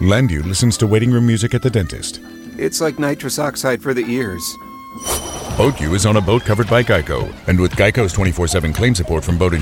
Landu listens to waiting room music at the dentist. It's like nitrous oxide for the ears. Boat U is on a boat covered by Geico. And with Geico's 24/7 claim support from Boat